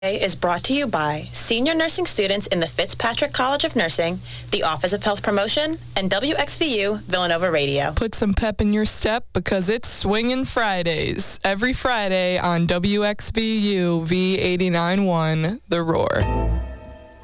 Is brought to you by senior nursing students in the Fitzpatrick College of Nursing, the Office of Health Promotion, and WXVU Villanova Radio. Put some pep in your step because it's Swingin' Fridays. Every Friday on WXVU V89.1, The Roar.